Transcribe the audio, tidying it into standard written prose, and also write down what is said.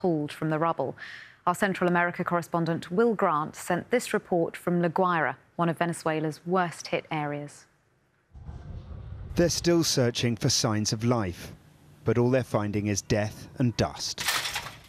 pulled from the rubble. Our Central America correspondent Will Grant sent this report from La Guaira, one of Venezuela's worst-hit areas. They're still searching for signs of life, but all they're finding is death and dust.